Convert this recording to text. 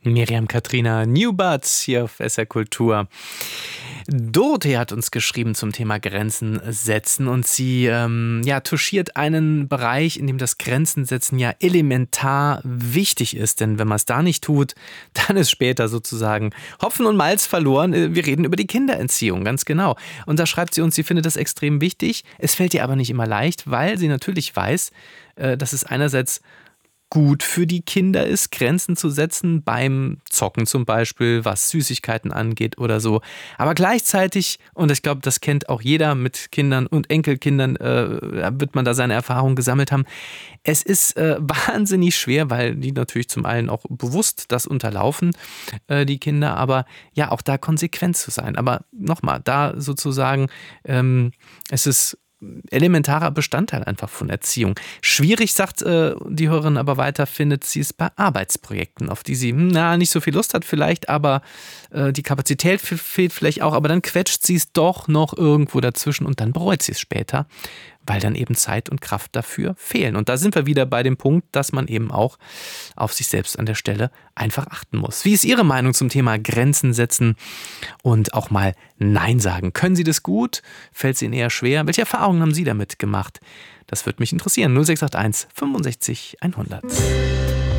Miriam Katrina Newbuds hier auf SR Kultur. Dorothee hat uns geschrieben zum Thema Grenzen setzen und sie touchiert einen Bereich, in dem das Grenzen setzen ja elementar wichtig ist, denn wenn man es da nicht tut, dann ist später sozusagen Hopfen und Malz verloren. Wir reden über die Kindererziehung, ganz genau. Und da schreibt sie uns, sie findet das extrem wichtig. Es fällt ihr aber nicht immer leicht, weil sie natürlich weiß, dass es einerseits gut für die Kinder ist, Grenzen zu setzen, beim Zocken zum Beispiel, was Süßigkeiten angeht oder so. Aber gleichzeitig, und ich glaube, das kennt auch jeder mit Kindern und Enkelkindern, wird man da seine Erfahrungen gesammelt haben. Es ist wahnsinnig schwer, weil die natürlich zum einen auch bewusst das unterlaufen, die Kinder, aber ja, auch da konsequent zu sein. Aber nochmal, da sozusagen, es ist elementarer Bestandteil einfach von Erziehung. Schwierig, sagt die Hörerin aber weiter, findet sie es bei Arbeitsprojekten, auf die sie nicht so viel Lust hat vielleicht, aber die Kapazität fehlt vielleicht auch, aber dann quetscht sie es doch noch irgendwo dazwischen und dann bereut sie es später, weil dann eben Zeit und Kraft dafür fehlen. Und da sind wir wieder bei dem Punkt, dass man eben auch auf sich selbst an der Stelle einfach achten muss. Wie ist Ihre Meinung zum Thema Grenzen setzen und auch mal Nein sagen? Können Sie das gut? Fällt es Ihnen eher schwer? Welche Erfahrungen haben Sie damit gemacht? Das würde mich interessieren. 0681 65 100.